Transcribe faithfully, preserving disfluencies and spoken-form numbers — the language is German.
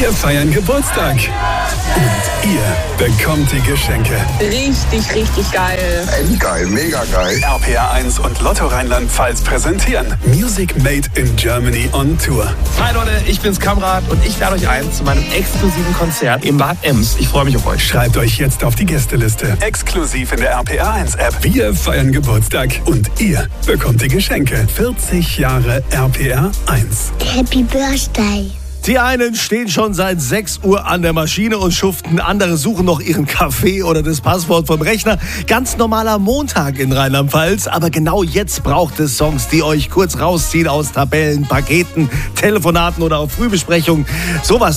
Wir feiern Geburtstag. Und ihr bekommt die Geschenke. Richtig, richtig geil. Endgeil, mega geil. R P R eins und Lotto Rheinland-Pfalz präsentieren Music Made in Germany on Tour. Hi Leute, ich bin's Kamrat und ich lade euch ein zu meinem exklusiven Konzert im Bad Ems. Ich freue mich auf euch. Schreibt euch jetzt auf die Gästeliste. Exklusiv in der R P R eins App. Wir feiern Geburtstag und ihr bekommt die Geschenke. vierzig Jahre R P R eins. Happy Birthday. Die einen stehen schon seit sechs Uhr an der Maschine und schuften, andere suchen noch ihren Kaffee oder das Passwort vom Rechner. Ganz normaler Montag in Rheinland-Pfalz, aber genau jetzt braucht es Songs, die euch kurz rausziehen aus Tabellen, Paketen, Telefonaten oder auch Frühbesprechungen. Sowas